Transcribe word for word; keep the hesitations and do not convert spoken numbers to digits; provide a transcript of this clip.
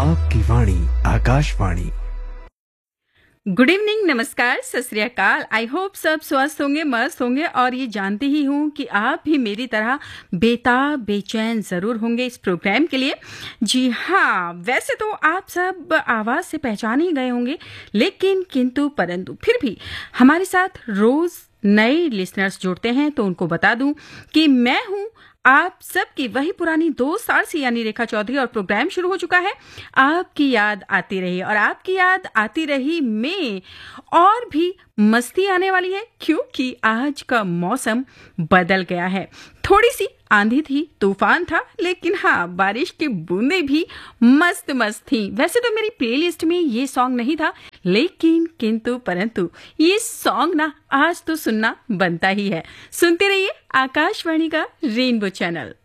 आपकी वाणी Akashvani. Good evening, नमस्कार, सत श्री अकाल। आई होप सब स्वस्थ होंगे, मस्त होंगे और ये जानती ही हूँ कि आप भी मेरी तरह बेताब बेचैन ज़रूर होंगे इस प्रोग्राम के लिए। जी हाँ, वैसे तो आप सब आवाज़ से पहचान ही गए होंगे, लेकिन किंतु परंतु फिर भी हमारे साथ रोज़ नए लिसनर्स जुड़ते हैं तो उनको बता दूं कि मैं हूं आप सबकी वही पुरानी दोस्त आरसी यानी रेखा चौधरी और प्रोग्राम शुरू हो चुका है आपकी याद आती रही। और आपकी याद आती रही में और भी मस्ती आने वाली है क्योंकि आज का मौसम बदल गया है। थोड़ी सी आंधी थी, तूफान था, लेकिन हाँ, बारिश की बूंदें भी मस्त मस्त थी। वैसे तो मेरी प्लेलिस्ट में ये सॉन्ग नहीं था, लेकिन किंतु परंतु ये सॉन्ग ना आज तो सुनना बनता ही है। सुनते रहिए आकाशवाणी का रेनबो चैनल।